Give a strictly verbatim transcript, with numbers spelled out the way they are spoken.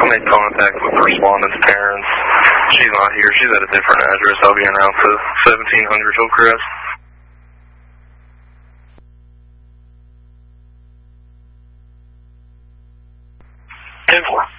made contact with the respondent's parents. She's not here. She's at a different address. I'll be en route to seventeen hundred Hillcrest. ten four.